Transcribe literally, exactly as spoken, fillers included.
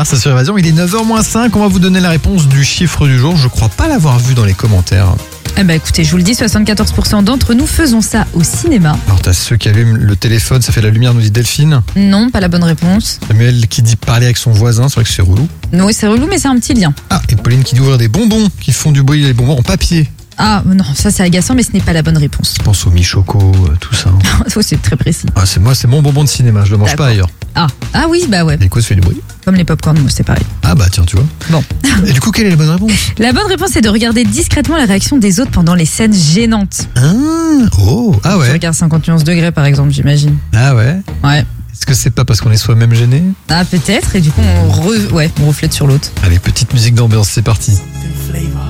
démarre ça sur Évasion. Il est neuf heures moins cinq. On va vous donner la réponse du chiffre du jour. Je crois pas l'avoir vu dans les commentaires. Eh ben écoutez, je vous le dis, soixante-quatorze pour cent d'entre nous faisons ça au cinéma. Alors t'as ceux qui allument le téléphone, ça fait la lumière, nous dit Delphine. Non, pas la bonne réponse. Samuel qui dit parler avec son voisin, c'est vrai que c'est relou. Non, oui, c'est relou, mais c'est un petit lien. Ah, et Pauline qui dit ouvrir des bonbons qui font du bruit, les bonbons en papier. Ah non, ça c'est agaçant, mais ce n'est pas la bonne réponse. Je pense au Michoco, euh, tout ça. Oh, c'est très précis. Ah, c'est moi, c'est mon bonbon de cinéma, je le mange D'accord. pas ailleurs. Ah, ah oui, bah ouais. Et quoi, ça fait du bruit? Comme les popcorn, moi, c'est pareil. Ah bah tiens, tu vois. Bon. Et du coup, quelle est la bonne réponse? La bonne réponse est de regarder discrètement la réaction des autres pendant les scènes gênantes. Ah, oh, ah Tu ouais. regardes cinquante et onze degrés par exemple, j'imagine. Ah ouais. Ouais. Est-ce que c'est pas parce qu'on est soi-même gêné? Ah peut-être, et du coup on, re... ouais, on reflète sur l'autre. Allez, petite musique d'ambiance, c'est parti. Flavor.